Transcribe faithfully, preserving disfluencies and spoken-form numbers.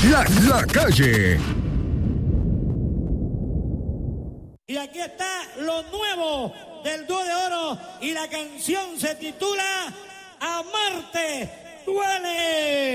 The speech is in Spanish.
La, la calle. Y aquí está lo nuevo del dúo de oro y la canción se titula Amarte duele.